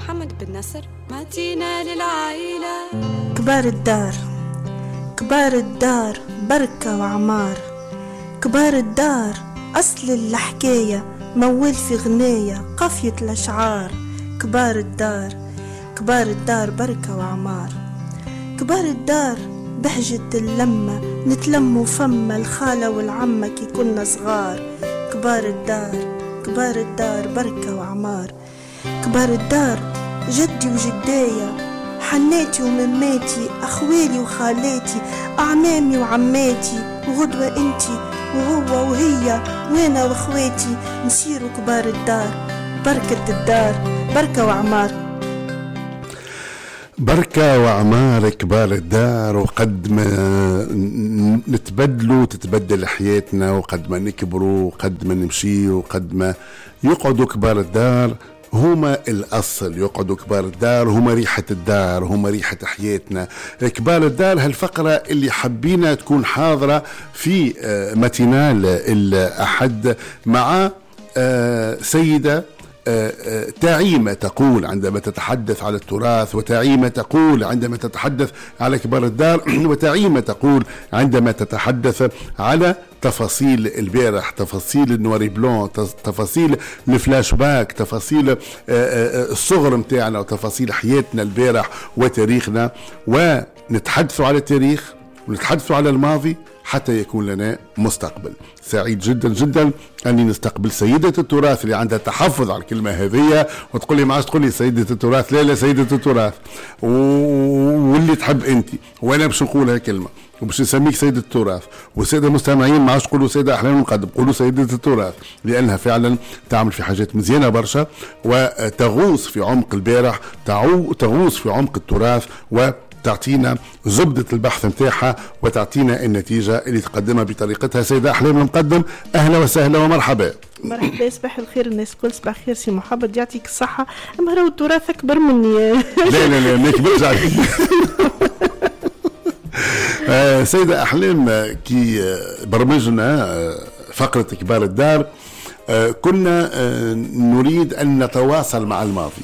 محمد بن نصر ماتينا للعائلة. كبار الدار بركة وعمار، كبار الدار أصل الحكاية، مول في غناية قافية الأشعار. كبار الدار بركة وعمار، كبار الدار بهجة اللمة، نتلموا فما الخالة والعمة كي كنا صغار. كبار الدار بركة وعمار، كبار الدار جدي وجدايا، حناتي ومماتي، أخوالي وخالاتي، أعمامي وعماتي، وغدوة انتي وهو وهي وانا واخواتي، نسيروا كبار الدار. بركة الدار بركة وعمار، بركة وعمار كبار الدار. وقد ما نتبدلوا تتبدل حياتنا، وقد ما نكبروا وقد ما نمشي وقد ما يقعدوا كبار الدار هما الأصل. يقعدوا كبار الدار هما ريحة الدار، هما ريحة حياتنا. كبار الدار هالفقرة اللي حبينا تكون حاضرة في ماتينال الأحد مع سيدة تعيمة تقول عندما تتحدث على التراث، وتعيمة تقول عندما تتحدث على كبار الدار، وتعيمة تقول عندما تتحدث على تفاصيل البارح، تفاصيل النواري بلون، تفاصيل الفلاش باك، تفاصيل الصغر متاعنا وتفاصيل حياتنا البارح وتاريخنا. ونتحدثوا على التاريخ ونتحدثوا على الماضي حتى يكون لنا مستقبل. سعيد جدا جدا أني نستقبل سيدة التراث اللي عندها تحفظ على الكلمة هذه، وتقول لي ما عادش تقول لي سيدة التراث، لا سيدة التراث واللي تحب أنت، وأنا باش نقولها كلمة وباش نسميك سيدة التراث. والسادة المستمعين ما عادش تقولوا سيدة أحلام المقدم، قولوا سيدة التراث، لأنها فعلا تعمل في حاجات مزيانة برشا وتغوص في عمق البارح، تغوص في عمق التراث، تعطينا زبدة البحث متاعها وتعطينا النتيجة اللي تقدمها بطريقتها. سيدة أحلام المقدم، أهلا وسهلا ومرحبا. مرحبا، صباح الخير الناس كل، صباح الخير سي محمد، يعطيك الصحة. أما راهو التراث أكبر مني. لا ما يكبرش عليك. سيدة أحلام، كي برمجنا فقرة كبار الدار كنا نريد أن نتواصل مع الماضي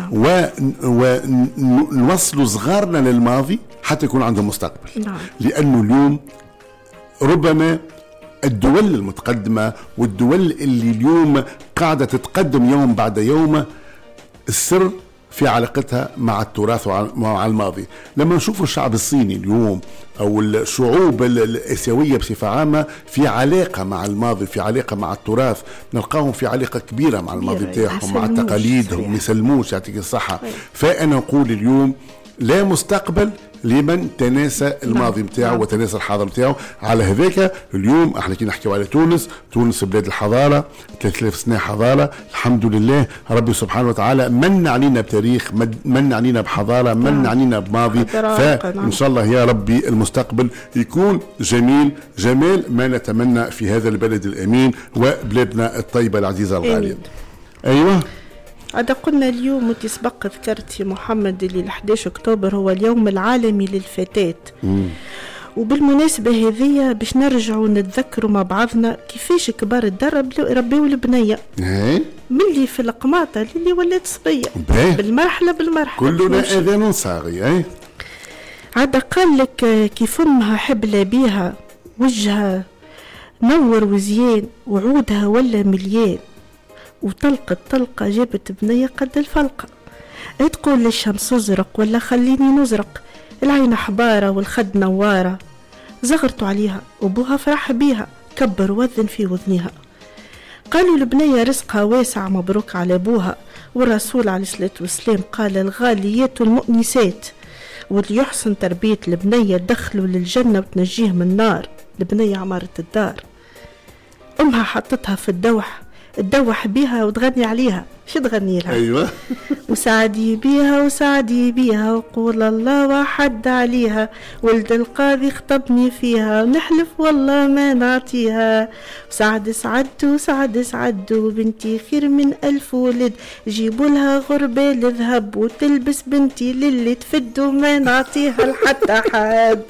ونوصلوا صغارنا للماضي حتى يكون عندهم مستقبل. لأنه اليوم ربما الدول المتقدمة والدول اللي اليوم قاعدة تتقدم يوم بعد يوم، السر في علاقتها مع التراث ومع الماضي. لما نشوف الشعب الصيني اليوم أو الشعوب الآسيوية بصفة عامة في علاقة مع الماضي، في علاقة مع التراث، نلقاهم في علاقة كبيرة مع الماضي بتاعهم، مع تقاليدهم، يسلموش، يعطيك الصحة. فأنا أقول اليوم لا مستقبل لمن تناسى الماضي متاعه وتناسى الحاضر متاعه. على هذاك اليوم احنا كي نحكيو على تونس بلاد الحضارة، 3000 سنة حضارة، الحمد لله ربي سبحانه وتعالى من علينا بتاريخ، من علينا بحضارة، من علينا بماضي. فإن شاء الله يا ربي المستقبل يكون جمال ما نتمنى في هذا البلد الأمين وبلادنا الطيبة العزيزة الغالية. أيوة، عاد قلنا اليوم وتسبق ذكرت محمد اللي 11 أكتوبر هو اليوم العالمي للفتاة. وبالمناسبة هذه باش نرجعوا نتذكروا مع بعضنا كيفاش كبار الدار ربيوا البنية ملي في القماطة اللي ولات صبية بالمرحلة كلنا أذان صاغي. عاد قال لك كيف أمها حبلة بيها، وجهها نور وزيان، وعودها ولا مليان، وطلقة جابت بنية قد الفلقة. تقول للشمس ازرق ولا خليني نزرق، العين حبارة والخد نوارة، زغرتوا عليها وابوها فرح بيها، كبر وذن في وذنها. قالوا البنية رزقها واسع مبروك على ابوها، والرسول عليه الصلاة والسلام قال الغاليات المؤنسات، واللي يحسن تربية البنية دخلوا للجنة وتنجيه من النار. البنية عمارة الدار، امها حطتها في تدوح بيها وتغني عليها. شو تغني لها؟ أيوة. وسعدي بيها وقول الله واحد عليها، ولد القاضي خطبني فيها ونحلف والله ما نعطيها. سعد سعدوا بنتي خير من 1000 ولد، جيبوا لها غربة لذهب وتلبس بنتي للي تفدوا ما نعطيها لحتى حد.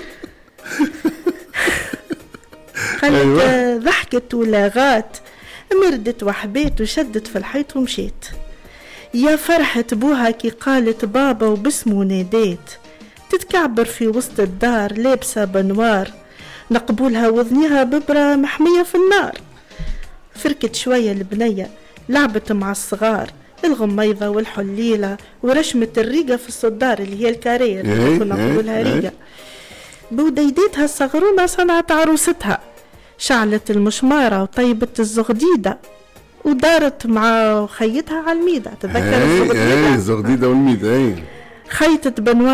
قالت ضحكت ولاغات، مردت وحبيت وشدت في الحيط ومشيت. يا فرحة بوها كي قالت بابا وباسمه ناديت، تتكعبر في وسط الدار لابسة بنوار، نقبولها وذنيها ببرة محمية في النار. فركت شوية البنية لعبت مع الصغار، الغميضة والحليلة ورشمة الريقة في الصدار اللي هي الكارير اللي كنا نقولها ريقة. بوديديتها الصغرونة صنعت عروستها، شعلت المشمارة وطيبت الزغديدة ودارت مع خيتها على الميدة. تذكر الزغديدة؟ الزغديدة والميدة. خيتت بنوار